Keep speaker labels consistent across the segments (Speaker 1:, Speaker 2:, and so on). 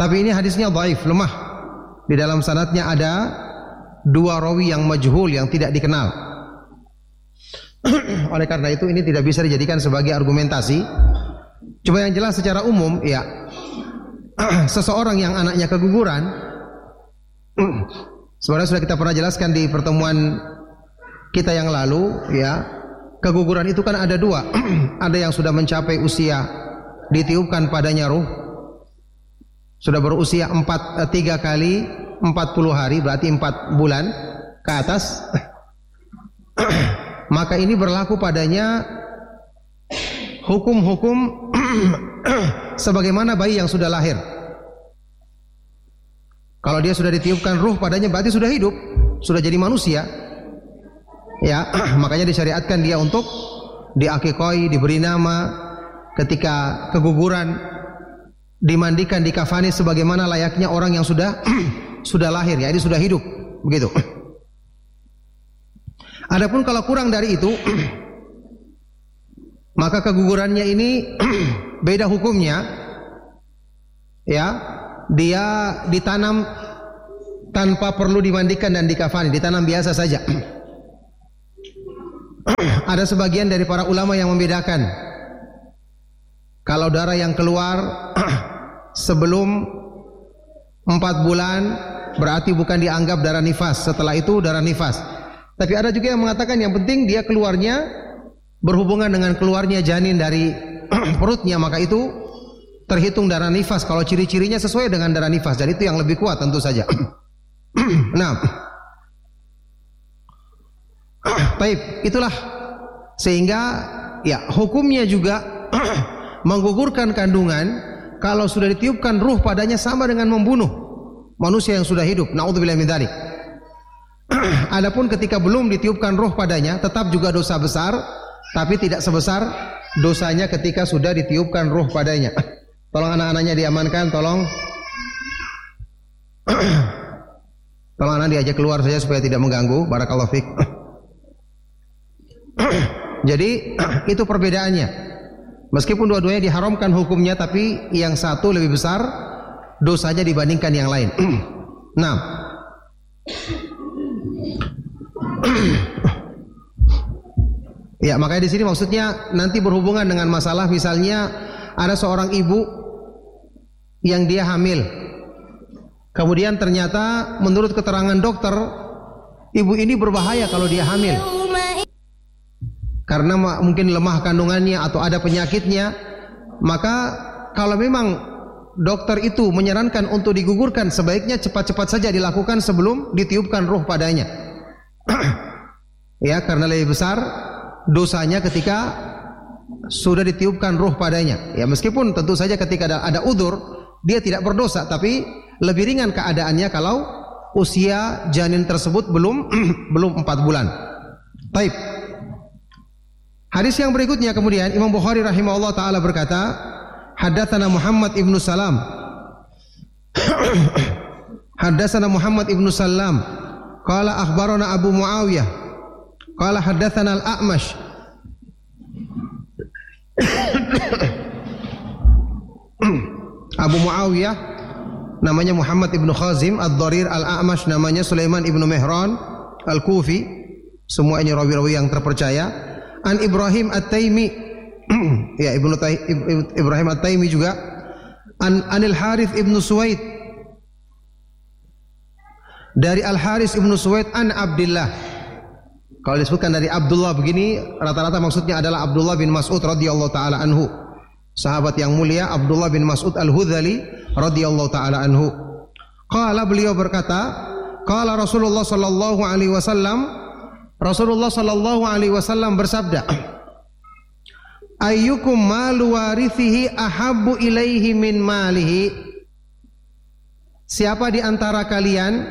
Speaker 1: Tapi ini hadisnya dhaif, lemah. Di dalam sanadnya ada 2 rawi yang majhul, yang tidak dikenal. Oleh karena itu ini tidak bisa dijadikan sebagai argumentasi. Cuma yang jelas secara umum, ya, seseorang yang anaknya keguguran, sebenarnya sudah kita pernah jelaskan di pertemuan kita yang lalu, ya, keguguran itu kan ada 2. Ada yang sudah mencapai usia ditiupkan padanya ruh, sudah berusia 3 kali 40 hari, berarti 4 bulan ke atas. Maka ini berlaku padanya hukum-hukum sebagaimana bayi yang sudah lahir. Kalau dia sudah ditiupkan ruh padanya berarti sudah hidup, sudah jadi manusia. Ya, makanya disyariatkan dia untuk diakikoi, diberi nama, ketika keguguran dimandikan, dikafani sebagaimana layaknya orang yang sudah lahir, ya, ini sudah hidup, begitu. Adapun kalau kurang dari itu, maka kegugurannya ini beda hukumnya, ya. Dia ditanam tanpa perlu dimandikan dan dikafani, ditanam biasa saja. Ada sebagian dari para ulama yang membedakan. Kalau darah yang keluar sebelum 4 bulan berarti bukan dianggap darah nifas, setelah itu darah nifas. Tapi ada juga yang mengatakan yang penting dia keluarnya berhubungan dengan keluarnya janin dari perutnya, maka itu terhitung darah nifas kalau ciri-cirinya sesuai dengan darah nifas. Jadi itu yang lebih kuat tentu saja. Nah, baik, itulah sehingga ya hukumnya juga menggugurkan kandungan kalau sudah ditiupkan ruh padanya sama dengan membunuh manusia yang sudah hidup. Naudzubillah min dzalik. Adapun ketika belum ditiupkan ruh padanya tetap juga dosa besar, tapi tidak sebesar dosanya ketika sudah ditiupkan ruh padanya. Tolong anak-anaknya diamankan, tolong anak diajak keluar saja supaya tidak mengganggu. Barakallahu fiik. Jadi itu perbedaannya. Meskipun dua-duanya diharamkan hukumnya, tapi yang satu lebih besar dosanya dibandingkan yang lain. Nah, ya, makanya di sini maksudnya nanti berhubungan dengan masalah misalnya ada seorang ibu yang dia hamil. Kemudian ternyata menurut keterangan dokter, ibu ini berbahaya kalau dia hamil. Karena mungkin lemah kandungannya atau ada penyakitnya. Maka kalau memang dokter itu menyarankan untuk digugurkan, sebaiknya cepat-cepat saja dilakukan sebelum ditiupkan ruh padanya. Ya, karena lebih besar dosanya ketika sudah ditiupkan ruh padanya. Ya, meskipun tentu saja ketika ada udzur dia tidak berdosa, tapi lebih ringan keadaannya kalau usia janin tersebut belum 4 bulan. Baik. Hadis yang berikutnya kemudian Imam Bukhari rahimahullah taala berkata, haddatsana Muhammad ibnu Salam. Haddatsana Muhammad ibnu Salam qala akhbarana Abu Muawiyah qala haddatsana Al-A'mash. Abu Muawiyah namanya Muhammad ibnu Khazim Ad-Dharir, Al-A'mash namanya Sulaiman ibnu Mihran Al-Kufi. Semua ini rawi-rawi yang terpercaya. An Ibrahim At-Taimi, ya Ibrahim At-Taimi juga. Anil Harith ibnu Suwaid, dari Al-Harith ibnu Suwaid an Abdullah. Kalau disebutkan dari Abdullah begini, rata-rata maksudnya adalah Abdullah bin Mas'ud radhiyallahu taala anhu. Sahabat yang mulia Abdullah bin Mas'ud Al-Hudhali radhiyallahu taala anhu. Qala, beliau berkata, qala Rasulullah sallallahu alaihi wasallam, Rasulullah sallallahu alaihi wasallam bersabda, ayyukum malu warithihi ahabbu ilaihi min malihi. Siapa di antara kalian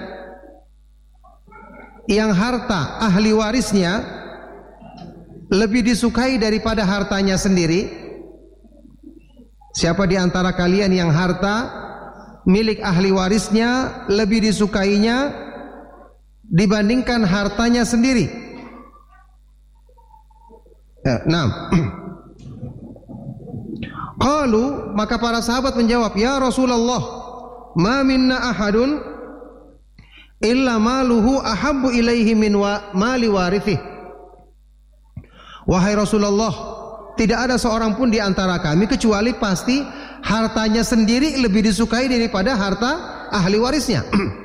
Speaker 1: yang harta ahli warisnya lebih disukai daripada hartanya sendiri? Siapa di antara kalian yang harta milik ahli warisnya lebih disukainya dibandingkan hartanya sendiri? Nah, qalu, maka para sahabat menjawab, ya Rasulullah, ma minna ahadun illa maluhu ahabbu ilaihi min mali warithih. Wahai Rasulullah, tidak ada seorang pun di antara kami kecuali pasti hartanya sendiri lebih disukai daripada harta ahli warisnya.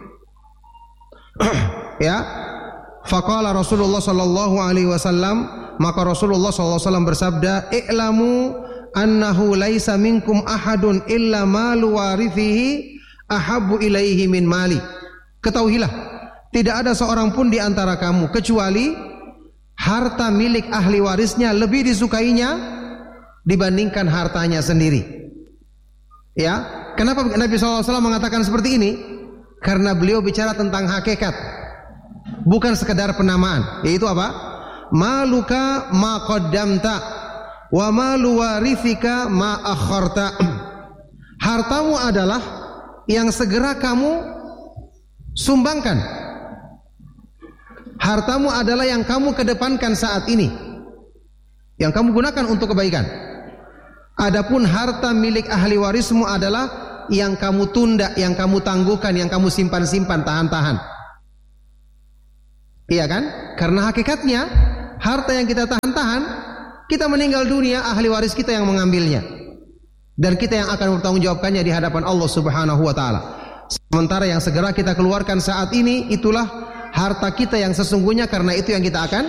Speaker 1: Ya. Faqala Rasulullah sallallahu alaihi wasallam, maka Rasulullah sallallahu alaihi wasallam bersabda, "I'lamu annahu laisa minkum ahadun illa malu warithihi ahabbu ilaihi min mali." Ketahuilah, tidak ada seorang pun di antara kamu kecuali harta milik ahli warisnya lebih disukainya dibandingkan hartanya sendiri. Ya, kenapa Nabi SAW mengatakan seperti ini? Karena beliau bicara tentang hakikat, bukan sekedar penamaan. Yaitu apa? Maluka ma qaddamta wa malu warithika ma akharta. Hartamu adalah yang segera kamu sumbangkan. Hartamu adalah yang kamu kedepankan saat ini, yang kamu gunakan untuk kebaikan. Adapun harta milik ahli warismu adalah yang kamu tunda, yang kamu tangguhkan, yang kamu simpan-simpan, tahan-tahan. Iya kan? Karena hakikatnya harta yang kita tahan-tahan, kita meninggal dunia, ahli waris kita yang mengambilnya, dan kita yang akan bertanggungjawabkannya di hadapan Allah Subhanahu wa taala. Sementara yang segera kita keluarkan saat ini, itulah harta kita yang sesungguhnya, karena itu yang kita akan